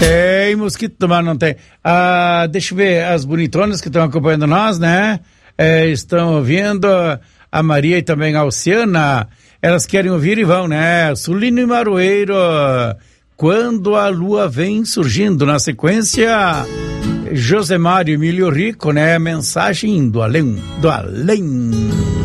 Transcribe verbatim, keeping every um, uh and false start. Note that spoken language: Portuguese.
Tem mosquito, mas não tem. Ah, deixa eu ver, as bonitonas que estão acompanhando nós, né? É, estão ouvindo a Maria e também a Oceana. Elas querem ouvir e vão, né? Sulino e Maroeiro, quando a lua vem surgindo. Na sequência, Josemário e Emílio Rico, né? Mensagem do além, do além.